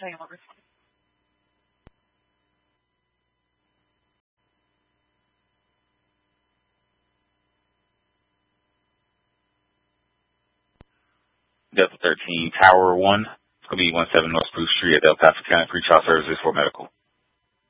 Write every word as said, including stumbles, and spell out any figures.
Delta thirteen, Tower one. It's going to be one seven North Spruce Street at El Paso County. Pre-trial services for medical.